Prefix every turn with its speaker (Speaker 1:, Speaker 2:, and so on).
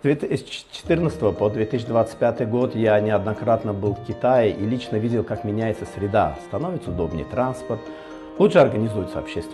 Speaker 1: 2014 по 2025 год я неоднократно был в Китае и лично видел, как меняется среда, становится удобнее транспорт, лучше организуется общественный